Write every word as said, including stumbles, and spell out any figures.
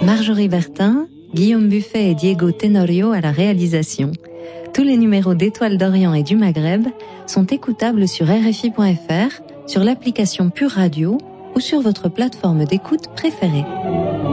Marjorie Bertin, Guillaume Buffet et Diego Tenorio à la réalisation. Tous les numéros d'Étoiles d'Orient et du Maghreb sont écoutables sur R F I point F R, sur l'application Pure Radio ou sur votre plateforme d'écoute préférée.